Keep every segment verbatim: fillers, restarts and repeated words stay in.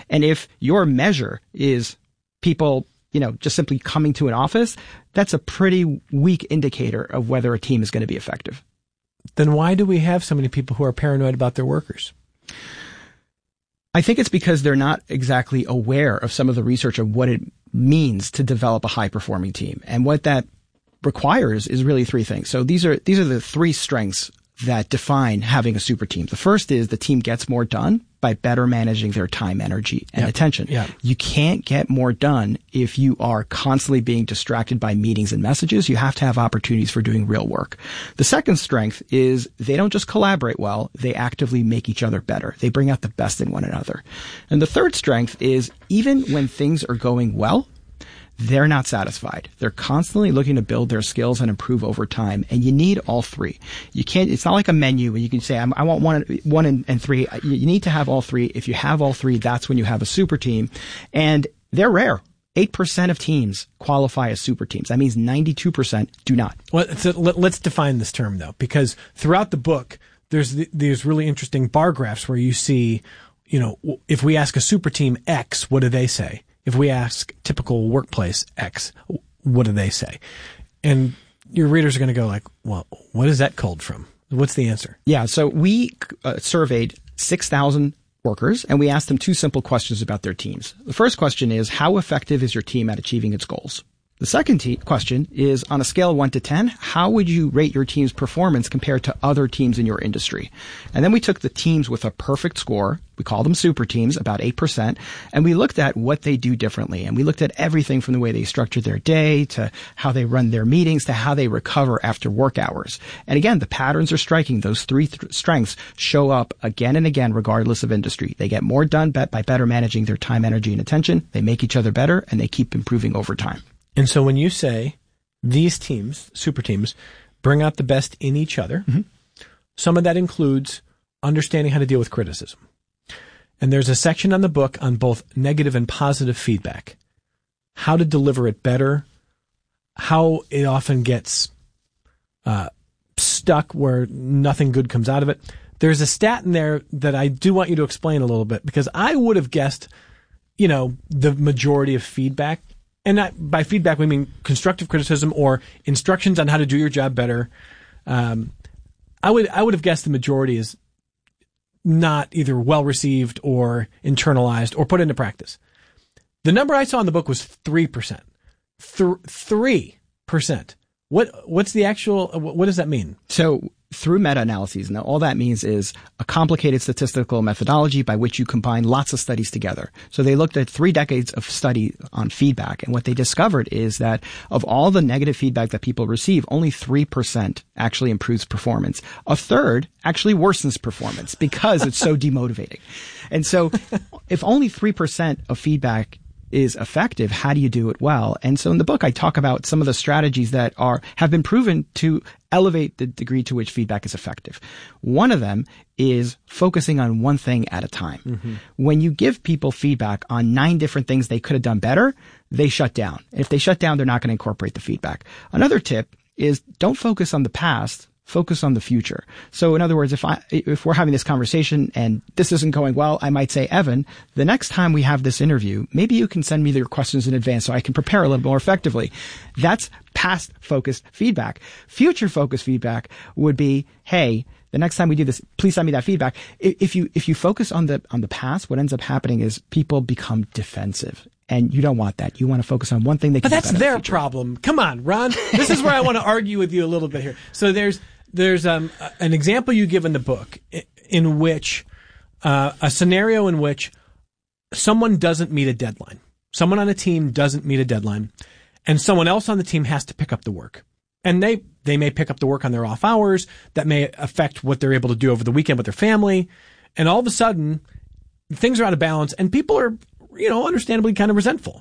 And if your measure is people, you know, just simply coming to an office, that's a pretty weak indicator of whether a team is going to be effective. Then why do we have so many people who are paranoid about their workers? I think it's because they're not exactly aware of some of the research of what it means to develop a high-performing team. And what that requires is really three things. So these are these are the three strengths that define having a super team. The first is the team gets more done by better managing their time, energy, and yep. attention. Yep. You can't get more done if you are constantly being distracted by meetings and messages. You have to have opportunities for doing real work. The second strength is they don't just collaborate well, they actively make each other better. They bring out the best in one another. And the third strength is even when things are going well, they're not satisfied. They're constantly looking to build their skills and improve over time. And you need all three. You can't, it's not like a menu where you can say, I want one, one and, and three. You need to have all three. If you have all three, that's when you have a super team. And they're rare. eight percent of teams qualify as super teams. That means ninety-two percent do not. Well, so let's define this term though, because throughout the book, there's, there's really interesting bar graphs where you see, you know, if we ask a super team X, what do they say? If we ask typical workplace X, what do they say? And your readers are going to go like, well, what is that culled from? What's the answer? Yeah. So we uh, surveyed six thousand workers and we asked them two simple questions about their teams. The first question is, how effective is your team at achieving its goals? The second te- question is, on a scale of one to ten, how would you rate your team's performance compared to other teams in your industry? And then we took the teams with a perfect score. We call them super teams, about eight percent. And we looked at what they do differently. And we looked at everything from the way they structure their day to how they run their meetings to how they recover after work hours. And again, the patterns are striking. Those three th- strengths show up again and again, regardless of industry. They get more done by better managing their time, energy, and attention. They make each other better, and they keep improving over time. And so when you say these teams, super teams, bring out the best in each other, mm-hmm. some of that includes understanding how to deal with criticism. And there's a section on the book on both negative and positive feedback, how to deliver it better, how it often gets uh, stuck where nothing good comes out of it. There's a stat in there that I do want you to explain a little bit, because I would have guessed, you know, the majority of feedback. And not, by feedback, we mean constructive criticism or instructions on how to do your job better. Um, I would I would have guessed the majority is not either well received or internalized or put into practice. The number I saw in the book was three percent. Th- three percent. What what's the actual? What does that mean? So through meta-analyses, now all that means is a complicated statistical methodology by which you combine lots of studies together. So they looked at three decades of study on feedback, and what they discovered is that of all the negative feedback that people receive, only three percent actually improves performance. A third actually worsens performance because it's so demotivating. And so if only three percent of feedback is effective, how do you do it well? And so in the book, I talk about some of the strategies that are have been proven to elevate the degree to which feedback is effective. One of them is focusing on one thing at a time. Mm-hmm. When you give people feedback on nine different things they could have done better, they shut down. If they shut down, they're not going to incorporate the feedback. Another tip is don't focus on the past. Focus on the future. So in other words, if I, if we're having this conversation and this isn't going well, I might say, Evan, the next time we have this interview, maybe you can send me your questions in advance so I can prepare a little more effectively. That's past focused feedback. Future focused feedback would be, hey, the next time we do this, please send me that feedback. If you, if you focus on the, on the past, what ends up happening is people become defensive. And you don't want that. You want to focus on one thing they can do. But that's their problem. Come on, Ron. This is where I want to argue with you a little bit here. So there's, There's um, an example you give in the book in which uh, a scenario in which someone doesn't meet a deadline. Someone on a team doesn't meet a deadline, and someone else on the team has to pick up the work. And they, they may pick up the work on their off hours. That may affect what they're able to do over the weekend with their family. And all of a sudden, things are out of balance, and people are, you know, understandably kind of resentful.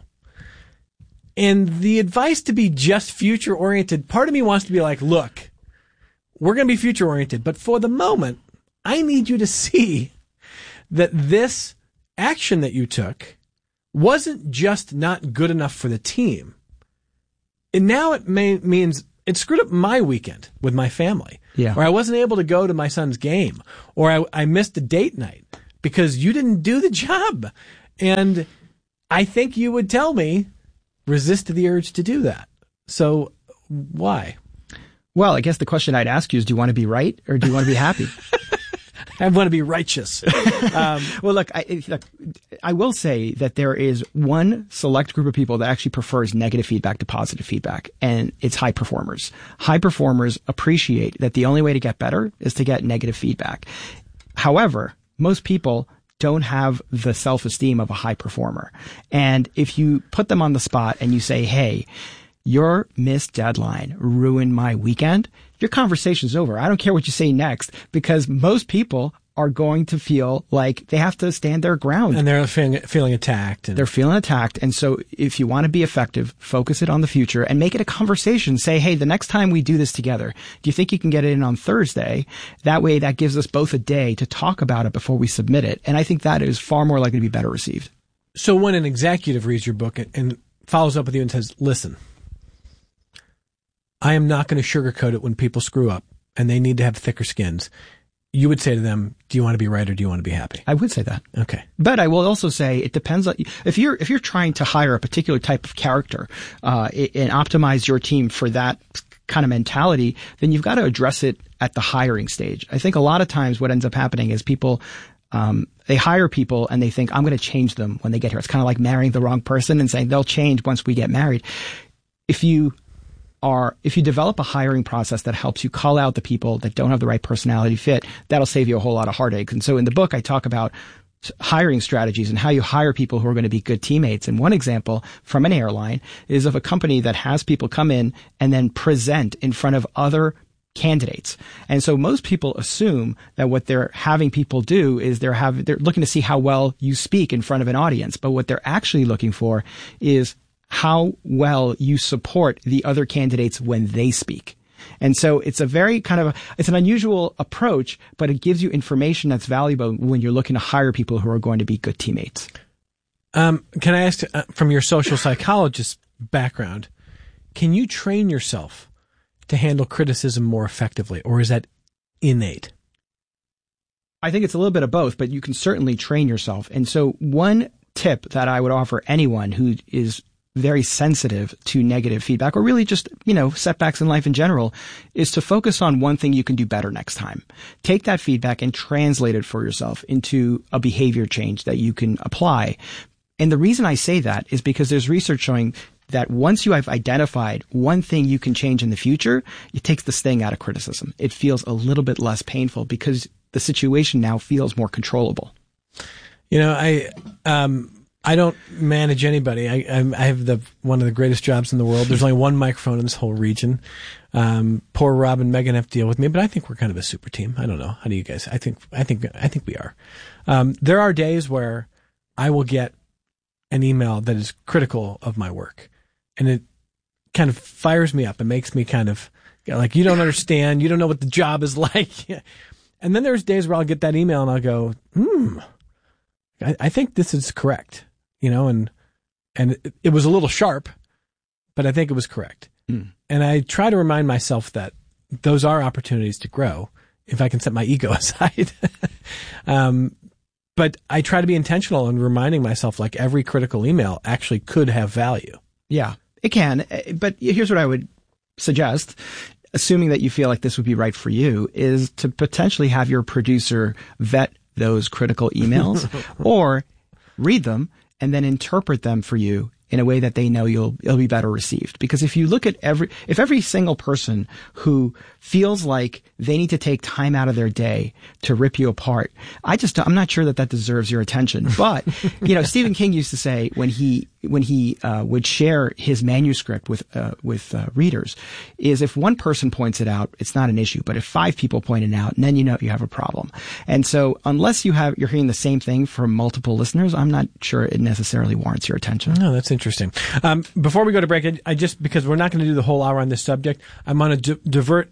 And the advice to be just future-oriented, part of me wants to be like, look, we're going to be future-oriented, but for the moment, I need you to see that this action that you took wasn't just not good enough for the team. And now it may, means it screwed up my weekend with my family. Yeah. Or I wasn't able to go to my son's game. Or I, I missed a date night because you didn't do the job. And I think you would tell me, resist the urge to do that. So why? Well, I guess the question I'd ask you is, do you want to be right or do you want to be happy? I want to be righteous. Um, well, look I, look, I will say that there is one select group of people that actually prefers negative feedback to positive feedback, and it's high performers. High performers appreciate that the only way to get better is to get negative feedback. However, most people don't have the self-esteem of a high performer. And if you put them on the spot and you say, hey, your missed deadline ruined my weekend, your conversation's over. I don't care what you say next, because most people are going to feel like they have to stand their ground. And they're feeling, feeling attacked. And they're feeling attacked. And so if you want to be effective, focus it on the future and make it a conversation. Say, hey, the next time we do this together, do you think you can get it in on Thursday? That way, that gives us both a day to talk about it before we submit it. And I think that is far more likely to be better received. So when an executive reads your book and follows up with you and says, listen, I am not going to sugarcoat it when people screw up and they need to have thicker skins, you would say to them, do you want to be right or do you want to be happy? I would say that. Okay. But I will also say it depends on, if you're, if you're trying to hire a particular type of character, uh, and optimize your team for that kind of mentality, then you've got to address it at the hiring stage. I think a lot of times what ends up happening is people, um, they hire people and they think, I'm going to change them when they get here. It's kind of like marrying the wrong person and saying they'll change once we get married. If you, Are if you develop a hiring process that helps you call out the people that don't have the right personality fit, that'll save you a whole lot of heartache. And so in the book, I talk about hiring strategies and how you hire people who are going to be good teammates. And one example from an airline is of a company that has people come in and then present in front of other candidates. And so most people assume that what they're having people do is they're have, they're looking to see how well you speak in front of an audience. But what they're actually looking for is how well you support the other candidates when they speak. And so it's a very kind of, a, it's an unusual approach, but it gives you information that's valuable when you're looking to hire people who are going to be good teammates. Um, can I ask, uh, from your social psychologist background, can you train yourself to handle criticism more effectively, or is that innate? I think it's a little bit of both, but you can certainly train yourself. And so one tip that I would offer anyone who is very sensitive to negative feedback, or really just, you know, setbacks in life in general, is to focus on one thing you can do better next time. Take that feedback and translate it for yourself into a behavior change that you can apply. And the reason I say that is because there's research showing that once you have identified one thing you can change in the future, it takes the sting out of criticism. It feels a little bit less painful because the situation now feels more controllable. You know, I, um, I don't manage anybody. I, I have the one of the greatest jobs in the world. There's only one microphone in this whole region. Um, poor Rob and Megan have to deal with me, but I think we're kind of a super team. I don't know. How do you guys? I think I think I think we are. Um, there are days where I will get an email that is critical of my work, and it kind of fires me up and makes me kind of like, you don't understand. You don't know what the job is like. And then there's days where I'll get that email and I'll go, hmm, I, I think this is correct. You know, and and it, it was a little sharp, but I think it was correct. Mm. And I try to remind myself that those are opportunities to grow if I can set my ego aside. um, but I try to be intentional in reminding myself, like, every critical email actually could have value. Yeah, it can. But here's what I would suggest, assuming that you feel like this would be right for you, is to potentially have your producer vet those critical emails or read them and then interpret them for you in a way that they know you'll, it'll be better received. Because if you look at every, if every single person who feels like they need to take time out of their day to rip you apart, I just, I'm not sure that that deserves your attention. But, you know, Stephen King used to say when he, when he, uh, would share his manuscript with, uh, with, uh, readers, is if one person points it out, it's not an issue. But if five people point it out, then you know you have a problem. And so unless you have, you're hearing the same thing from multiple listeners, I'm not sure it necessarily warrants your attention. No, that's interesting. Um, before we go to break, I, I just, because we're not going to do the whole hour on this subject, I'm going to di- divert,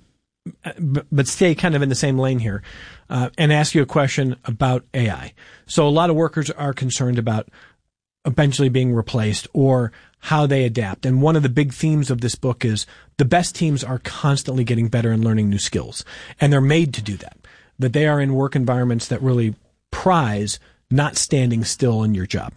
but stay kind of in the same lane here, uh, and ask you a question about A I. So a lot of workers are concerned about eventually being replaced or how they adapt. And one of the big themes of this book is the best teams are constantly getting better and learning new skills. And they're made to do that. That they are in work environments that really prize not standing still in your job.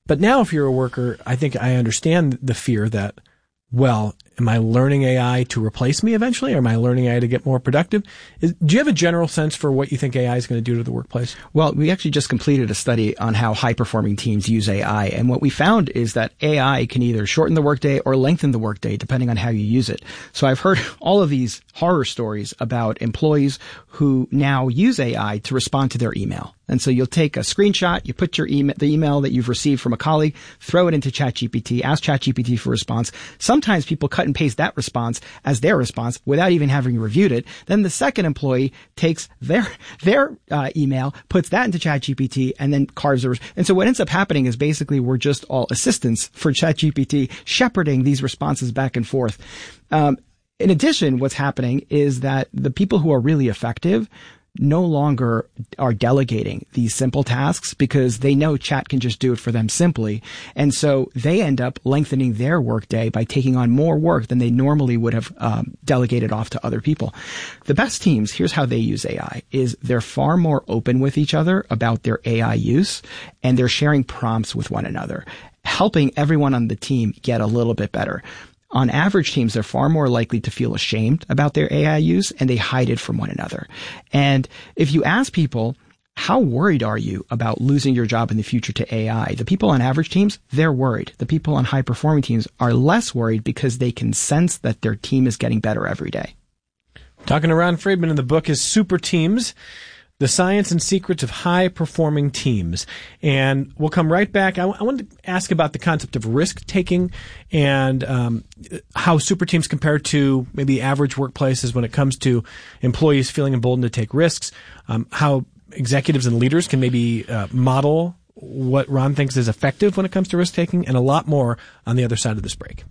But now if you're a worker, I think I understand the fear that, well, am I learning A I to replace me eventually? Or am I learning A I to get more productive? Is, do you have a general sense for what you think A I is going to do to the workplace? Well, we actually just completed a study on how high-performing teams use A I. And what we found is that A I can either shorten the workday or lengthen the workday, depending on how you use it. So I've heard all of these horror stories about employees who now use A I to respond to their email. And so you'll take a screenshot, you put your email, the email that you've received from a colleague, throw it into ChatGPT, ask ChatGPT for a response. Sometimes people cut and paste that response as their response without even having reviewed it. Then the second employee takes their their uh, email, puts that into ChatGPT, and then carves a. And so what ends up happening is basically we're just all assistants for ChatGPT, shepherding these responses back and forth. Um, in addition, what's happening is that the people who are really effective no longer are delegating these simple tasks because they know chat can just do it for them simply. And so they end up lengthening their workday by taking on more work than they normally would have um, delegated off to other people. The best teams, here's how they use A I, is they're far more open with each other about their A I use, and they're sharing prompts with one another, helping everyone on the team get a little bit better. On average teams, they're far more likely to feel ashamed about their A I use, and they hide it from one another. And if you ask people, how worried are you about losing your job in the future to A I? The people on average teams, they're worried. The people on high-performing teams are less worried because they can sense that their team is getting better every day. Talking to Ron Friedman, and the book is Super Teams: The Science and Secrets of High-Performing Teams. And we'll come right back. I, w- I wanted to ask about the concept of risk-taking and um, how super teams compare to maybe average workplaces when it comes to employees feeling emboldened to take risks, um, how executives and leaders can maybe uh, model what Ron thinks is effective when it comes to risk-taking, and a lot more on the other side of this break.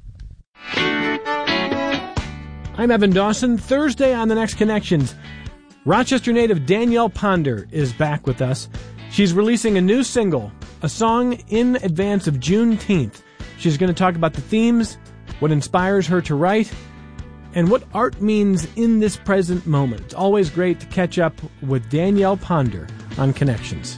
I'm Evan Dawson. Thursday on The Next Connections, Rochester native Danielle Ponder is back with us. She's releasing a new single, a song in advance of Juneteenth. She's going to talk about the themes, what inspires her to write, and what art means in this present moment. It's always great to catch up with Danielle Ponder on Connections.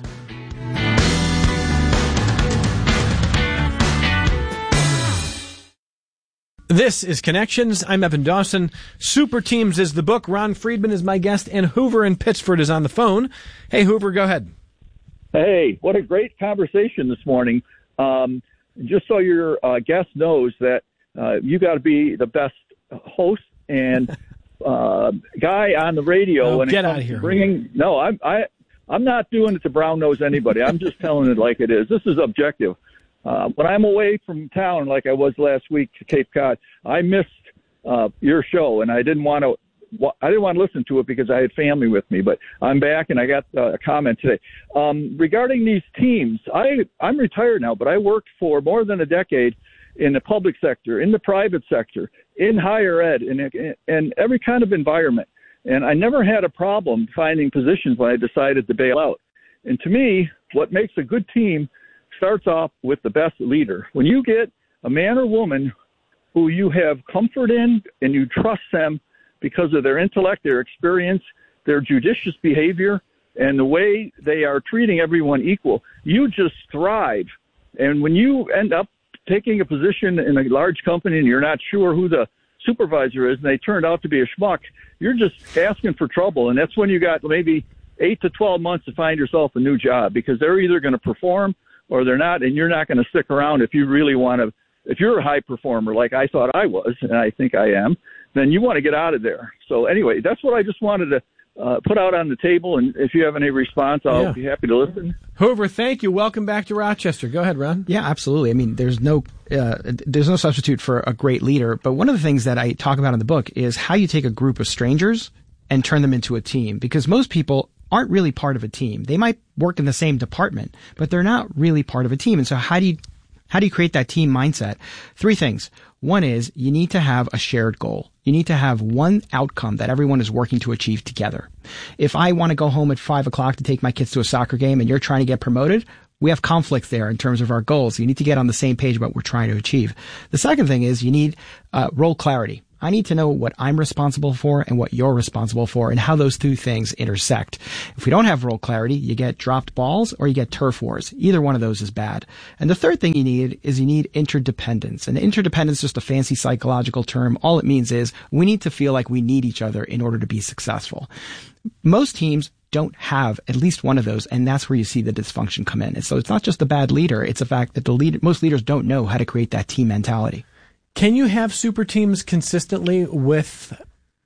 This is Connections. I'm Evan Dawson. Super Teams is the book. Ron Friedman is my guest, and Hoover in Pittsford is on the phone. Hey, Hoover, go ahead. Hey, what a great conversation this morning. Um, just so your uh, guest knows that uh, you got to be the best host and uh, guy on the radio. Oh, when get it out comes of here. to bringing, no, I'm I, I'm not doing it to brown nose anybody. I'm just telling it like it is. This is objective. Uh, when I'm away from town, like I was last week to Cape Cod, I missed uh, your show, and I didn't want to. I didn't want to listen to it because I had family with me. But I'm back, and I got uh, a comment today um, regarding these teams. I I'm retired now, but I worked for more than a decade in the public sector, in the private sector, in higher ed, and and every kind of environment. And I never had a problem finding positions when I decided to bail out. And to me, what makes a good team starts off with the best leader. When you get a man or woman who you have comfort in and you trust them because of their intellect, their experience, their judicious behavior, and the way they are treating everyone equal, you just thrive. And when you end up taking a position in a large company and you're not sure who the supervisor is and they turned out to be a schmuck, you're just asking for trouble. And that's when you got maybe eight to twelve months to find yourself a new job, because they're either going to perform or they're not, and you're not going to stick around if you really want to. If you're a high performer like I thought I was, and I think I am, then you want to get out of there. So anyway, that's what I just wanted to uh, put out on the table, and if you have any response, I'll yeah. be happy to listen. Hoover, thank you. Welcome back to Rochester. Go ahead, Ron. Yeah, absolutely. I mean, there's no uh, there's no substitute for a great leader, but one of the things that I talk about in the book is how you take a group of strangers and turn them into a team, because most people aren't really part of a team. They might work in the same department, but they're not really part of a team. And so how do you how do you create that team mindset? Three things. One is you need to have a shared goal. You need to have one outcome that everyone is working to achieve together. If I want to go home at five o'clock to take my kids to a soccer game and you're trying to get promoted, we have conflict there in terms of our goals. You need to get on the same page about what we're trying to achieve. The second thing is you need uh, role clarity. I need to know what I'm responsible for and what you're responsible for and how those two things intersect. If we don't have role clarity, you get dropped balls or you get turf wars. Either one of those is bad. And the third thing you need is you need interdependence. And interdependence is just a fancy psychological term. All it means is we need to feel like we need each other in order to be successful. Most teams don't have at least one of those, and that's where you see the dysfunction come in. And so it's not just a bad leader, it's the fact that the leader, most leaders don't know how to create that team mentality. Can you have super teams consistently with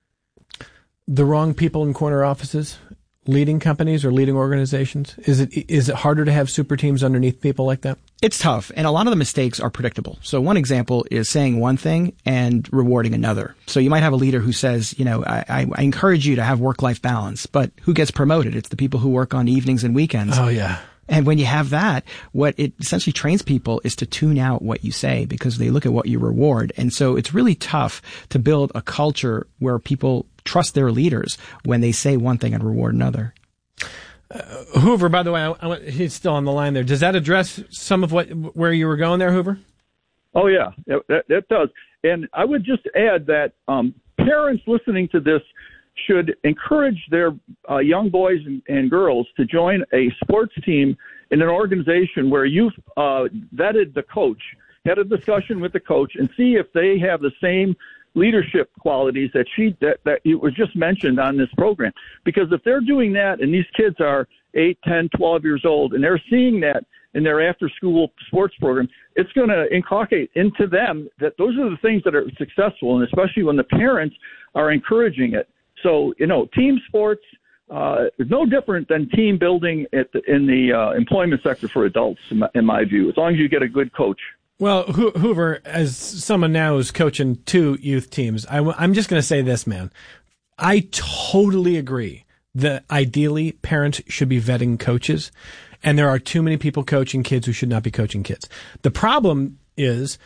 the wrong people in corner offices, leading companies or leading organizations? Is it is it harder to have super teams underneath people like that? It's tough, and a lot of the mistakes are predictable. So one example is saying one thing and rewarding another. So you might have a leader who says, you know, I, I encourage you to have work-life balance, but who gets promoted? It's the people who work on evenings and weekends. Oh, yeah. And when you have that, what it essentially trains people is to tune out what you say because they look at what you reward. And so it's really tough to build a culture where people trust their leaders when they say one thing and reward another. Uh, Hoover, by the way, I, I, he's still on the line there. Does that address some of what where you were going there, Hoover? Oh, yeah, it, that, that does. And I would just add that um, parents listening to this should encourage their uh, young boys and, and girls to join a sports team in an organization where you've uh, vetted the coach, had a discussion with the coach, and see if they have the same leadership qualities that she that, that it was just mentioned on this program. Because if they're doing that and these kids are eight, ten, twelve years old and they're seeing that in their after-school sports program, it's going to inculcate into them that those are the things that are successful, and especially when the parents are encouraging it. So, you know, team sports uh, is no different than team building at the, in the uh, employment sector for adults, in my, in my view, as long as you get a good coach. Well, Hoover, as someone now who's coaching two youth teams, I, I'm just going to say this, man. I totally agree that ideally parents should be vetting coaches, and there are too many people coaching kids who should not be coaching kids. The problem is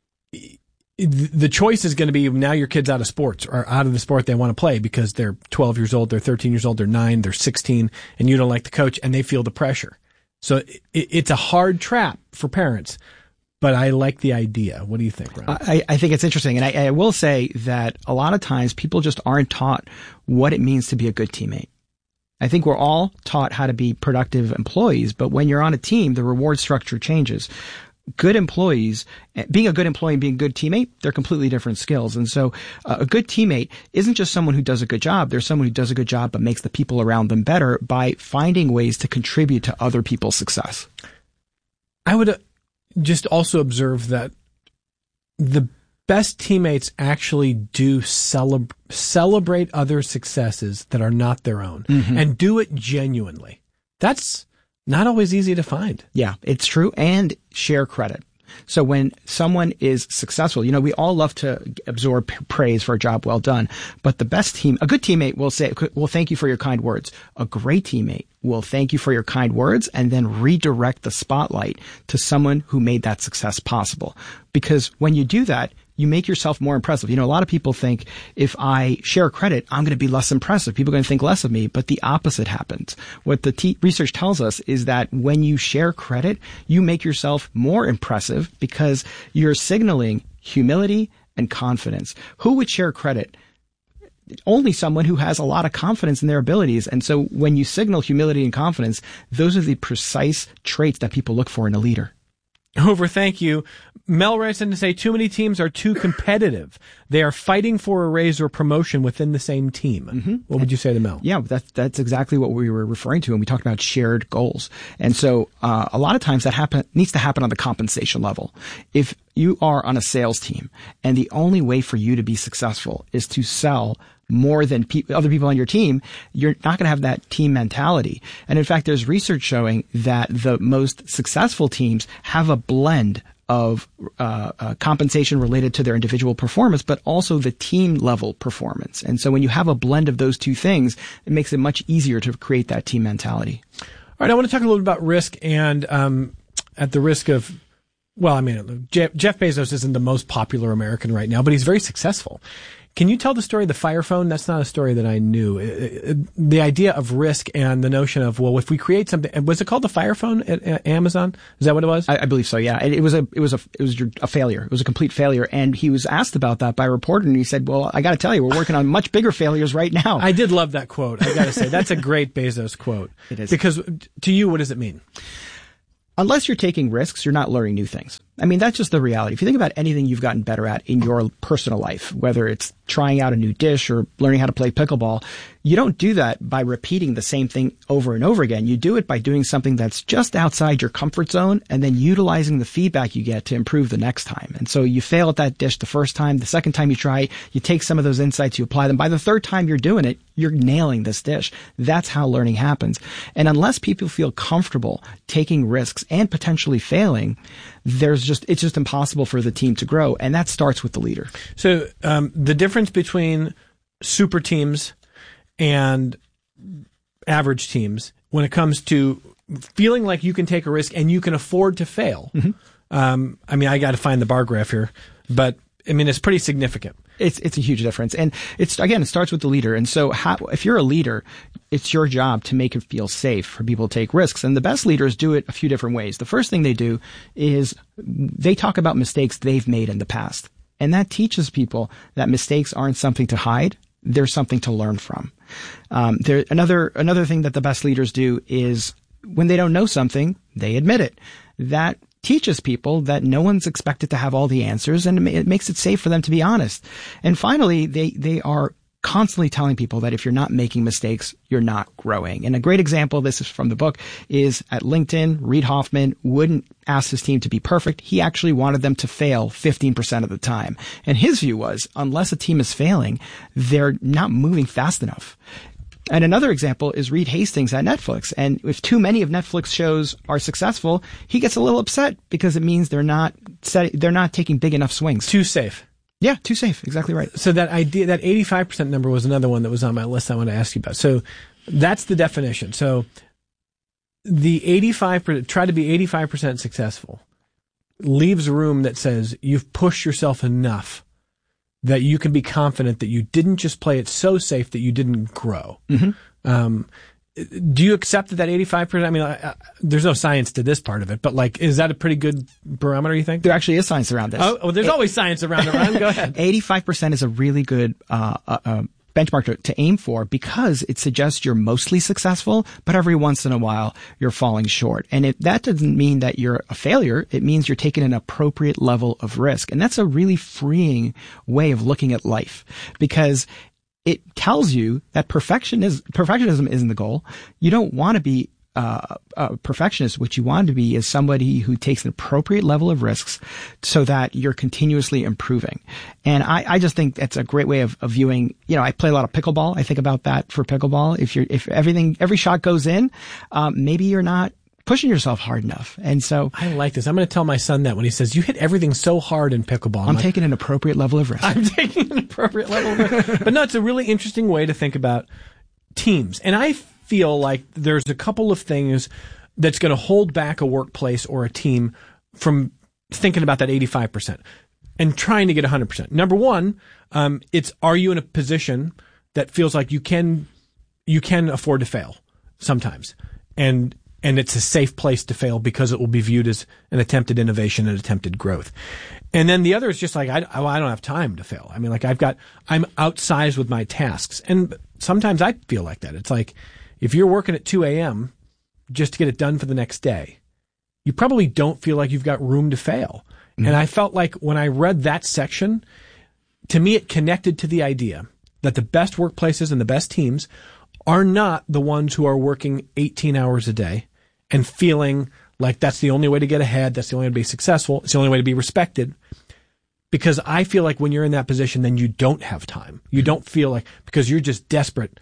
the choice is going to be now your kid's out of sports or out of the sport they want to play because they're twelve years old, they're thirteen years old, they're nine, they're sixteen, and you don't like the coach, and they feel the pressure. So it's a hard trap for parents. But I like the idea. What do you think, Ron? I, I think it's interesting. And I, I will say that a lot of times people just aren't taught what it means to be a good teammate. I think we're all taught how to be productive employees, but when you're on a team, the reward structure changes. Good employees, being a good employee and being a good teammate, they're completely different skills. And so uh, a good teammate isn't just someone who does a good job. There's someone who does a good job but makes the people around them better by finding ways to contribute to other people's success. I would... Uh, just also observe that the best teammates actually do celeb- celebrate other successes that are not their own mm-hmm. and do it genuinely. That's not always easy to find. Yeah, it's true. And share credit. So when someone is successful, you know, we all love to absorb praise for a job well done, but the best team, a good teammate will say, well, thank you for your kind words. A great teammate will thank you for your kind words and then redirect the spotlight to someone who made that success possible. Because when you do that, you make yourself more impressive. You know, a lot of people think if I share credit, I'm going to be less impressive. People are going to think less of me, but the opposite happens. What the t- research tells us is that when you share credit, you make yourself more impressive because you're signaling humility and confidence. Who would share credit? Only someone who has a lot of confidence in their abilities. And so when you signal humility and confidence, those are the precise traits that people look for in a leader. Hoover, thank you. Mel writes in to say too many teams are too competitive. They are fighting for a raise or promotion within the same team. Mm-hmm. What would you say to Mel? Yeah, that's, that's exactly what we were referring to when we talked about shared goals. And so uh, a lot of times that happen, needs to happen on the compensation level. If you are on a sales team and the only way for you to be successful is to sell more than pe- other people on your team, you're not going to have that team mentality. And in fact, there's research showing that the most successful teams have a blend of uh, uh, compensation related to their individual performance, but also the team level performance. And so when you have a blend of those two things, it makes it much easier to create that team mentality. All right, I want to talk a little bit about risk, and um, at the risk of well, I mean, Jeff, Jeff Bezos isn't the most popular American right now, but he's very successful. Can you tell the story of the Fire Phone? That's not a story that I knew. It, it, the idea of risk and the notion of, well, if we create something, was it called the Fire Phone at, at Amazon? Is that what it was? I, I believe so. Yeah, it, it was a it was a it was a failure. It was a complete failure. And he was asked about that by a reporter, and he said, "Well, I got to tell you, we're working on much bigger failures right now." I did love that quote. I got to say, that's a great Bezos quote. It is. Because to you, what does it mean? Unless you're taking risks, you're not learning new things. I mean, that's just the reality. If you think about anything you've gotten better at in your personal life, whether it's trying out a new dish or learning how to play pickleball, you don't do that by repeating the same thing over and over again. You do it by doing something that's just outside your comfort zone and then utilizing the feedback you get to improve the next time. And so you fail at that dish the first time. The second time you try, you take some of those insights, you apply them. By the third time you're doing it, you're nailing this dish. That's how learning happens. And unless people feel comfortable taking risks and potentially failing, there's just, it's just impossible for the team to grow. And that starts with the leader. So, um, the difference between super teams and average teams when it comes to feeling like you can take a risk and you can afford to fail. Mm-hmm. Um, I mean, I got to find the bar graph here, but I mean, it's pretty significant. It's it's a huge difference. And it's, again, it starts with the leader. And so how, if you're a leader, it's your job to make it feel safe for people to take risks. And the best leaders do it a few different ways. The first thing they do is they talk about mistakes they've made in the past. And that teaches people that mistakes aren't something to hide. They're something to learn from. Um, there, another, another thing that the best leaders do is when they don't know something, they admit it. That teaches people that no one's expected to have all the answers, and it makes it safe for them to be honest. And finally, they, they are constantly telling people that if you're not making mistakes, you're not growing. And a great example, this is from the book, is at LinkedIn, Reid Hoffman wouldn't ask his team to be perfect. He actually wanted them to fail fifteen percent of the time. And his view was, unless a team is failing, they're not moving fast enough. And another example is Reed Hastings at Netflix. And if too many of Netflix shows are successful, he gets a little upset because it means they're not set, they're not taking big enough swings. Too safe. Yeah, too safe. Exactly right. So that idea, that eighty-five percent number was another one that was on my list I want to ask you about. So that's the definition. So the eighty-five percent, try to be eighty-five percent successful, leaves room that says you've pushed yourself enough that you can be confident that you didn't just play it so safe that you didn't grow. Mm-hmm. Um, do you accept that that eighty-five percent, I mean, I, I, there's no science to this part of it, but like, is that a pretty good barometer, you think? There actually is science around this. Oh, well, there's it, always science around it, Ron. Go ahead. eighty-five percent is a really good, uh, uh, uh benchmark to, to aim for because it suggests you're mostly successful, but every once in a while you're falling short. And it, that doesn't mean that you're a failure. It means you're taking an appropriate level of risk. And that's a really freeing way of looking at life because it tells you that perfection is, perfectionism isn't the goal. You don't want to be Uh, a perfectionist. What you want to be is somebody who takes an appropriate level of risks so that you're continuously improving. And I, I just think that's a great way of, of viewing, you know, I play a lot of pickleball. I think about that for pickleball. If you're, if everything, every shot goes in, um, maybe you're not pushing yourself hard enough. And so I like this. I'm going to tell my son that when he says, you hit everything so hard in pickleball. I'm, I'm like, taking an appropriate level of risk. I'm taking an appropriate level of risk. But no, it's a really interesting way to think about teams. And I feel like there's a couple of things that's going to hold back a workplace or a team from thinking about that eighty-five percent and trying to get one hundred percent. Number one, um, it's, are you in a position that feels like you can, you can afford to fail sometimes? And, and it's a safe place to fail because it will be viewed as an attempted innovation and attempted growth. And then the other is just like, I, I don't have time to fail. I mean, like I've got, I'm outsized with my tasks. And sometimes I feel like that. It's like, if you're working at two a.m. just to get it done for the next day, you probably don't feel like you've got room to fail. Mm-hmm. And I felt like when I read that section, to me it connected to the idea that the best workplaces and the best teams are not the ones who are working eighteen hours a day and feeling like that's the only way to get ahead, that's the only way to be successful, it's the only way to be respected. Because I feel like when you're in that position, then you don't have time. You don't feel like, because you're just desperate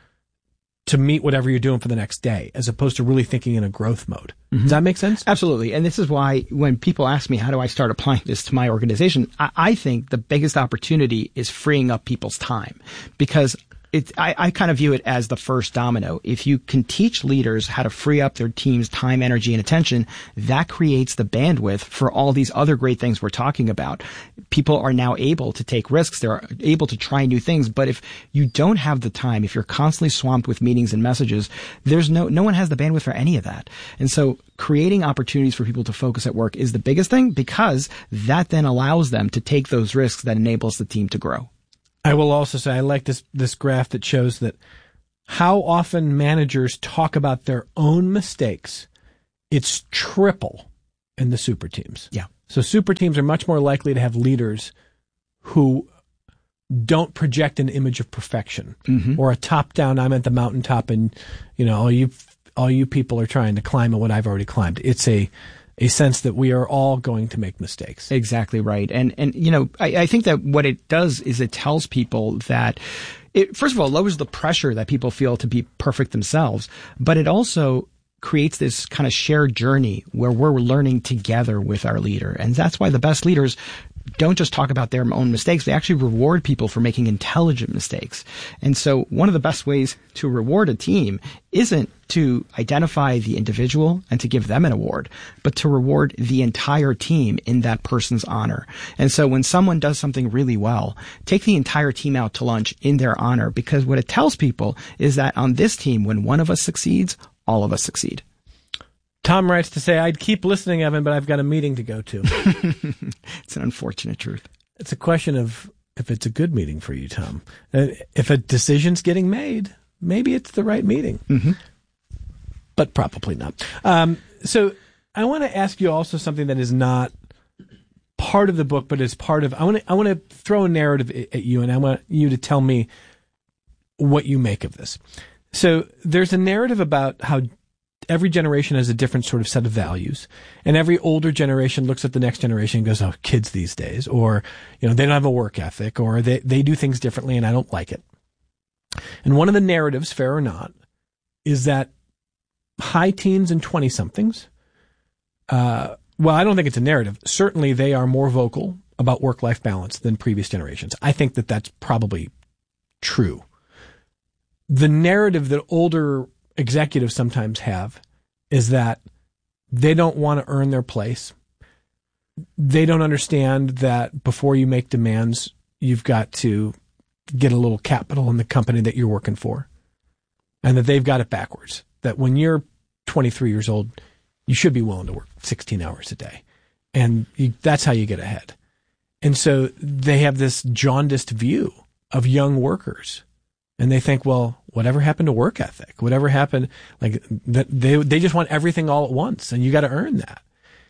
to meet whatever you're doing for the next day, as opposed to really thinking in a growth mode. Mm-hmm. Does that make sense? Absolutely. And this is why when people ask me, how do I start applying this to my organization? I, I think the biggest opportunity is freeing up people's time, because It, I, I kind of view it as the first domino. If you can teach leaders how to free up their team's time, energy, and attention, that creates the bandwidth for all these other great things we're talking about. People are now able to take risks. They're able to try new things. But if you don't have the time, if you're constantly swamped with meetings and messages, there's no, no one has the bandwidth for any of that. And so creating opportunities for people to focus at work is the biggest thing, because that then allows them to take those risks that enables the team to grow. I will also say I like this this graph that shows that how often managers talk about their own mistakes. It's triple in the super teams. Yeah. So super teams are much more likely to have leaders who don't project an image of perfection, mm-hmm. or a top down, I'm at the mountaintop and, you know, all you all you people are trying to climb at what I've already climbed. It's a a sense that we are all going to make mistakes. Exactly right. And, and, you know, I, I think that what it does is it tells people that it, first of all, lowers the pressure that people feel to be perfect themselves, but it also creates this kind of shared journey where we're learning together with our leader. And that's why the best leaders don't just talk about their own mistakes. They actually reward people for making intelligent mistakes. And so one of the best ways to reward a team isn't to identify the individual and to give them an award, but to reward the entire team in that person's honor. And so when someone does something really well, take the entire team out to lunch in their honor, because what it tells people is that on this team, when one of us succeeds, all of us succeed. Tom writes to say, I'd keep listening, Evan, but I've got a meeting to go to. It's an unfortunate truth. It's a question of if it's a good meeting for you, Tom. Uh, if a decision's getting made, maybe it's the right meeting. Mm-hmm. But probably not. Um, so I want to ask you also something that is not part of the book, but is part of, I want to, I want to throw a narrative at you, and I want you to tell me what you make of this. So there's a narrative about how every generation has a different sort of set of values, and every older generation looks at the next generation and goes, oh, kids these days, or, you know, they don't have a work ethic, or they, they do things differently and I don't like it. And one of the narratives, fair or not, is that high teens and twenty somethings, uh, well, I don't think it's a narrative. Certainly they are more vocal about work-life balance than previous generations. I think that that's probably true. The narrative that older executives sometimes have is that they don't want to earn their place. They don't understand that before you make demands, you've got to get a little capital in the company that you're working for, and that they've got it backwards. That when you're twenty-three years old, you should be willing to work sixteen hours a day. And you, that's how you get ahead. And so they have this jaundiced view of young workers. And they think, well, whatever happened to work ethic? Whatever happened, like that, they they just want everything all at once, and you got to earn that.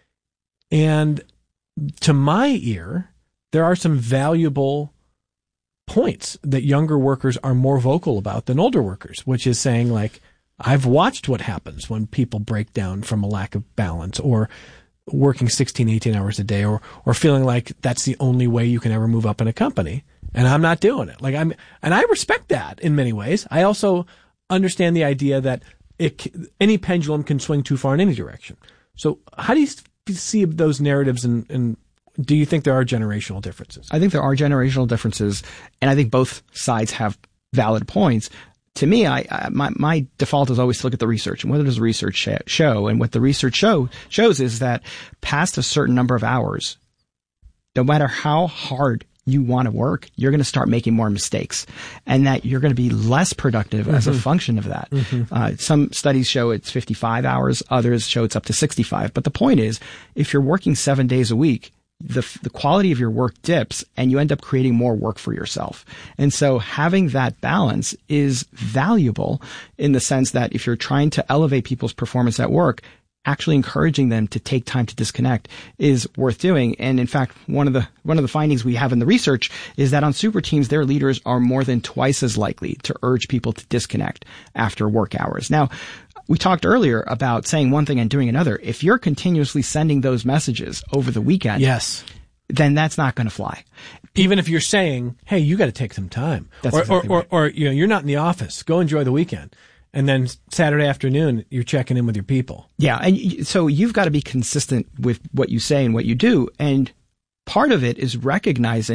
And to my ear, there are some valuable points that younger workers are more vocal about than older workers, which is saying, like, I've watched what happens when people break down from a lack of balance, or working sixteen, eighteen hours a day, or or feeling like that's the only way you can ever move up in a company. And I'm not doing it. Like I'm, and I respect that in many ways. I also understand the idea that it, any pendulum can swing too far in any direction. So how do you see those narratives, and, and do you think there are generational differences? I think there are generational differences, and I think both sides have valid points. To me, I, I my, my default is always to look at the research, and what does the research sh- show? And what the research show shows is that past a certain number of hours, no matter how hard you want to work, you're going to start making more mistakes, and that you're going to be less productive mm-hmm. as a function of that. Mm-hmm. Uh, some studies show it's fifty-five hours. Others show it's up to sixty-five. But the point is, if you're working seven days a week, the the quality of your work dips, and you end up creating more work for yourself. And so having that balance is valuable in the sense that if you're trying to elevate people's performance at work, actually encouraging them to take time to disconnect is worth doing. And in fact, one of the one of the findings we have in the research is that on super teams, their leaders are more than twice as likely to urge people to disconnect after work hours. Now, we talked earlier about saying one thing and doing another. If you're continuously sending those messages over the weekend, yes, then that's not going to fly. Even if you're saying, hey, you got to take some time. That's or, exactly or, right. or, or, you know, you're not in the office. Go enjoy the weekend. And then Saturday afternoon, you're checking in with your people. Yeah. And so you've got to be consistent with what you say and what you do. And part of it is recognizing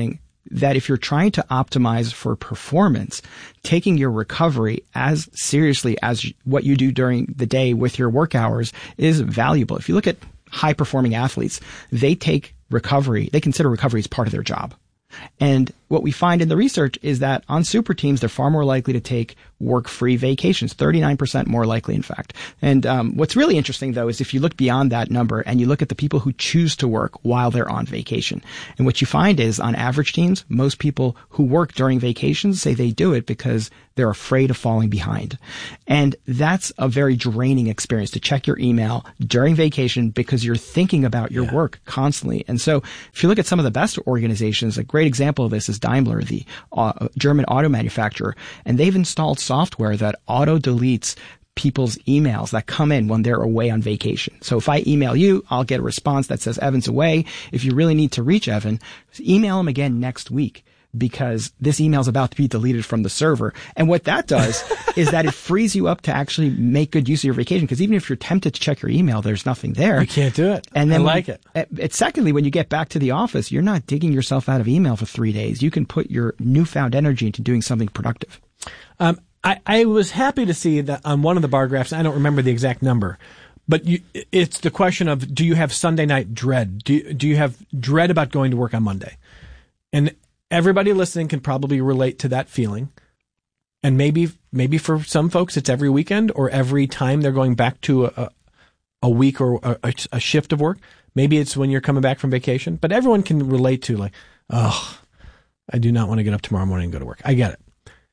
that if you're trying to optimize for performance, taking your recovery as seriously as what you do during the day with your work hours is valuable. If you look at high performing athletes, they take recovery, they consider recovery as part of their job. And what we find in the research is that on super teams, they're far more likely to take work-free vacations, thirty-nine percent more likely, in fact. And um, what's really interesting, though, is if you look beyond that number and you look at the people who choose to work while they're on vacation. And what you find is on average teams, most people who work during vacations say they do it because they're afraid of falling behind. And that's a very draining experience to check your email during vacation because you're thinking about your Yeah. work constantly. And so if you look at some of the best organizations, a great example of this is Daimler, the uh, German auto manufacturer, and they've installed software that auto deletes people's emails that come in when they're away on vacation. So if I email you, I'll get a response that says Evan's away. If you really need to reach Evan, email him again next week, because this email is about to be deleted from the server. And what that does is that it frees you up to actually make good use of your vacation. Because even if you're tempted to check your email, there's nothing there. You can't do it. And then I when like you, it. It. Secondly, when you get back to the office, you're not digging yourself out of email for three days. You can put your newfound energy into doing something productive. Um, I, I was happy to see that on one of the bar graphs, I don't remember the exact number, but you, it's the question of, do you have Sunday night dread? Do you, do you have dread about going to work on Monday? And everybody listening can probably relate to that feeling. And maybe, maybe for some folks, it's every weekend or every time they're going back to a, a week or a, a shift of work. Maybe it's when you're coming back from vacation, but everyone can relate to like, oh, I do not want to get up tomorrow morning and go to work. I get it.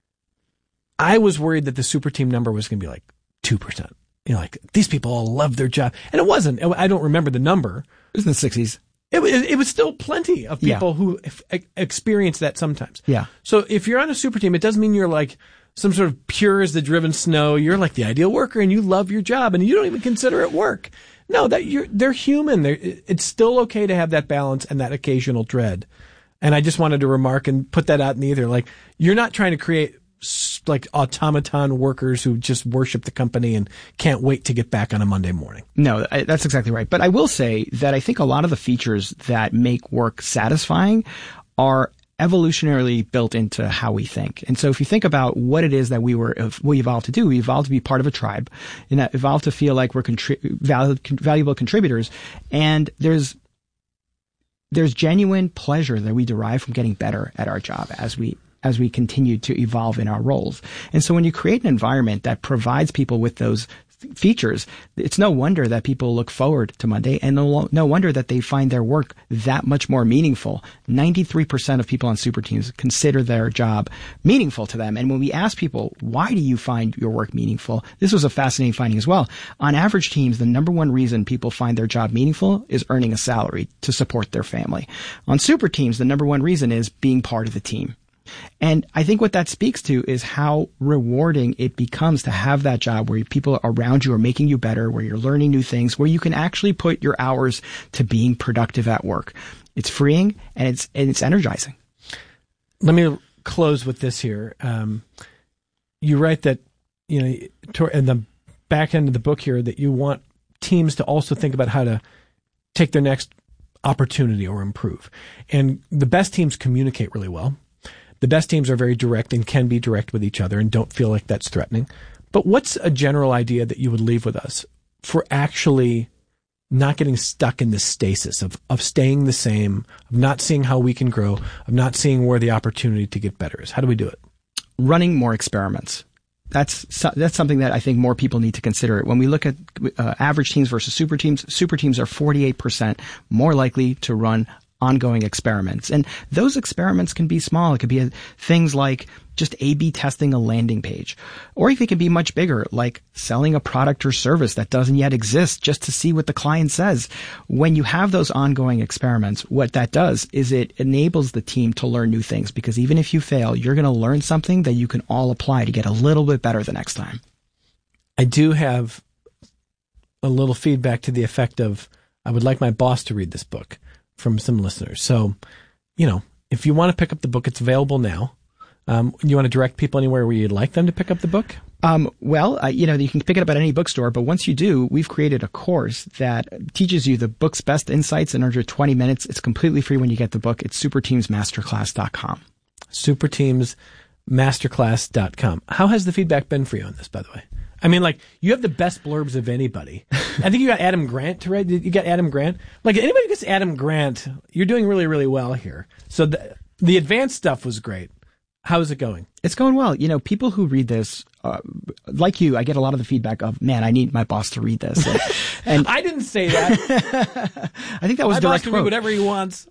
I was worried that the super team number was going to be like two percent. You know, like these people all love their job. And it wasn't. I don't remember the number. It was in the sixties. It was, it was still plenty of people Yeah. who f- experience that sometimes. Yeah. So if you're on a super team, it doesn't mean you're like some sort of pure as the driven snow. You're like the ideal worker and you love your job and you don't even consider it work. No, that you're, they're human. They're, it's still okay to have that balance and that occasional dread. And I just wanted to remark and put that out in the ether. Like, you're not trying to create like automaton workers who just worship the company and can't wait to get back on a Monday morning. No, I, that's exactly right. But I will say that I think a lot of the features that make work satisfying are evolutionarily built into how we think. And so if you think about what it is that we were, we evolved to do, we evolved to be part of a tribe, and that evolved to feel like we're contri- valuable, valuable contributors. And there's, there's genuine pleasure that we derive from getting better at our job as we as we continue to evolve in our roles. And so when you create an environment that provides people with those features, it's no wonder that people look forward to Monday, and no, no wonder that they find their work that much more meaningful. ninety-three percent of people on super teams consider their job meaningful to them. And when we ask people, why do you find your work meaningful? This was a fascinating finding as well. On average teams, the number one reason people find their job meaningful is earning a salary to support their family. On super teams, the number one reason is being part of the team. And I think what that speaks to is how rewarding it becomes to have that job where people around you are making you better, where you're learning new things, where you can actually put your hours to being productive at work. It's freeing and it's and it's energizing. Let me close with this here. Um, you write that, you know, in the back end of the book here, that you want teams to also think about how to take their next opportunity or improve. And the best teams communicate really well. The best teams are very direct and can be direct with each other and don't feel like that's threatening. But what's a general idea that you would leave with us for actually not getting stuck in this stasis of, of staying the same, of not seeing how we can grow, of not seeing where the opportunity to get better is? How do we do it? Running more experiments. That's that's something that I think more people need to consider. When we look at uh, average teams versus super teams, super teams are forty-eight percent more likely to run ongoing experiments. And those experiments can be small. It could be things like just A B testing a landing page. Or it can be much bigger, like selling a product or service that doesn't yet exist just to see what the client says. When you have those ongoing experiments, what that does is it enables the team to learn new things, because even if you fail, you're going to learn something that you can all apply to get a little bit better the next time. I do have a little feedback to the effect of, I would like my boss to read this book, from some listeners. So, you know, if you want to pick up the book, it's available now. Um, you want to direct people anywhere where you'd like them to pick up the book? Um, well, uh, you know, you can pick it up at any bookstore, but once you do, we've created a course that teaches you the book's best insights in under twenty minutes. It's completely free when you get the book. It's super teams masterclass dot com. super teams masterclass dot com. How has the feedback been for you on this, by the way? I mean, like, you have the best blurbs of anybody. I think you got Adam Grant to read. You got Adam Grant? Like, anybody who gets Adam Grant, you're doing really, really well here. So the, the advanced stuff was great. How's it going? It's going well. You know, people who read this, uh, like you, I get a lot of the feedback of, man, I need my boss to read this. And, and I didn't say that. I think that was my direct boss can quote. read whatever he wants.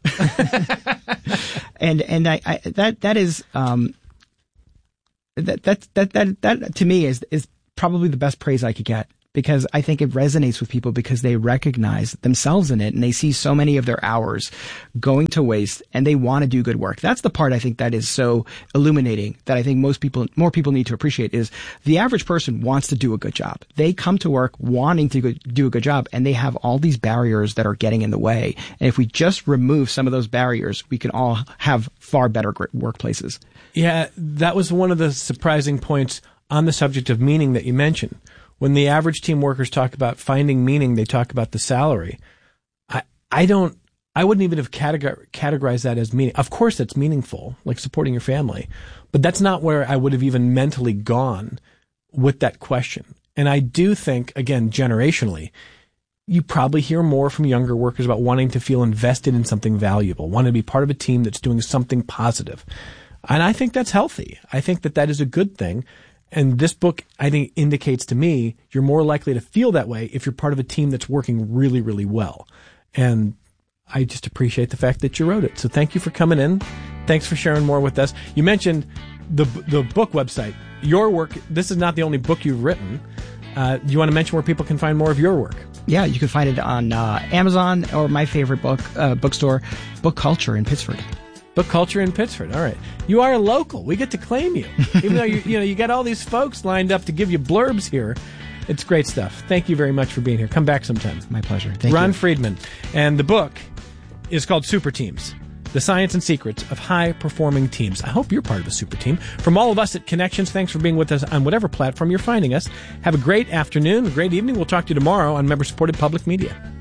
and and I, I that that is um that that that that that to me is is probably the best praise I could get. Because I think it resonates with people because they recognize themselves in it and they see so many of their hours going to waste and they want to do good work. That's the part I think that is so illuminating that I think most people, more people need to appreciate is the average person wants to do a good job. They come to work wanting to do a good job and they have all these barriers that are getting in the way. And if we just remove some of those barriers, we can all have far better workplaces. Yeah, that was one of the surprising points on the subject of meaning that you mentioned. When the average team workers talk about finding meaning, they talk about the salary. I, I don't, I wouldn't even have categor- categorized that as meaning. Of course, that's meaningful, like supporting your family, but that's not where I would have even mentally gone with that question. And I do think, again, generationally, you probably hear more from younger workers about wanting to feel invested in something valuable, wanting to be part of a team that's doing something positive. And I think that's healthy. I think that that is a good thing. And this book, I think, indicates to me you're more likely to feel that way if you're part of a team that's working really, really well. And I just appreciate the fact that you wrote it. So thank you for coming in. Thanks for sharing more with us. You mentioned the the book website. Your work, this is not the only book you've written. Uh, do you want to mention where people can find more of your work? Yeah, you can find it on uh, Amazon or my favorite book uh, bookstore, Book Culture in Pittsford. Book Culture in Pittsford. All right. You are a local. We get to claim you. Even though you you know you got all these folks lined up to give you blurbs here. It's great stuff. Thank you very much for being here. Come back sometime. My pleasure. Thank Ron you. Friedman. And the book is called Super Teams: The Science and Secrets of High-Performing Teams. I hope you're part of a super team. From all of us at Connections, thanks for being with us on whatever platform you're finding us. Have a great afternoon, a great evening. We'll talk to you tomorrow on member-supported public media.